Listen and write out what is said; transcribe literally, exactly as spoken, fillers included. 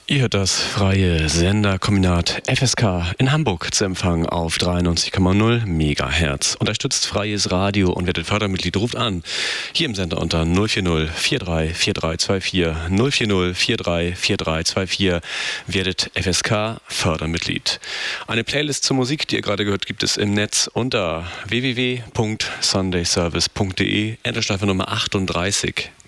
Ihr hört das freie Senderkombinat F S K in Hamburg zu empfangen auf dreiundneunzig Komma null Megahertz. Unterstützt freies Radio und werdet Fördermitglied, ruft an. Hier im Sender unter null vier null vier drei vier drei zwei vier null vier null vier drei vier drei zwei vier. Werdet F S K Fördermitglied. Eine Playlist zur Musik, die ihr gerade gehört, gibt es im Netz unter w w w punkt sundayservice punkt d e, Enterschleife Nummer achtunddreißig.